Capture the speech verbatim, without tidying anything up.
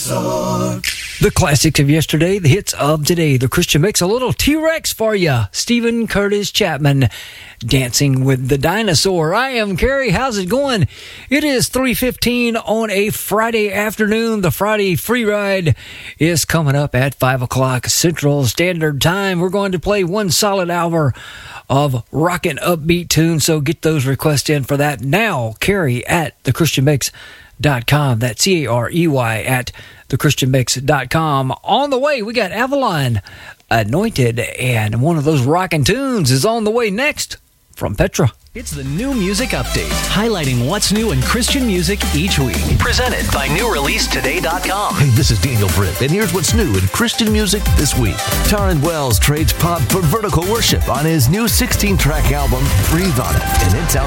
Dinosaur. The classics of yesterday, the hits of today. The Christian Mix, a little T-Rex for you. Stephen Curtis Chapman, Dancing with the Dinosaur. I am Kerry. How's it going? It is three fifteen on a Friday afternoon. The Friday free ride is coming up at five o'clock Central Standard Time. We're going to play one solid hour of rockin' upbeat tunes, so get those requests in for that now. Kerry at the christian mix dot com. That's C A R E Y at the christian mix dot com. On the way, we got Avalon Anointed, and one of those rockin' tunes is on the way next from Petra. It's the New Music Update, highlighting what's new in Christian music each week. Presented by new release today dot com. Hey, this is Daniel Britt, and here's what's new in Christian music this week. Taryn Wells trades pop for vertical worship on his new sixteen-track album, Breathe On It, and it's out